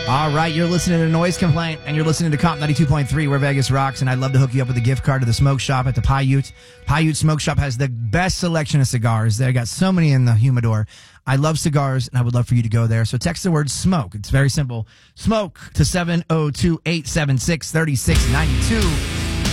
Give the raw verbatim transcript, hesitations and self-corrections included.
All right, you're listening to Noise Complaint, and you're listening to Comp ninety-two point three, where Vegas rocks, and I'd love to hook you up with a gift card to the smoke shop at the Paiute. Paiute Smoke Shop has the best selection of cigars. They got so many in the humidor. I love cigars, and I would love for you to go there. So text the word smoke. It's very simple. Smoke to seven oh two, eight seven six, three six nine two.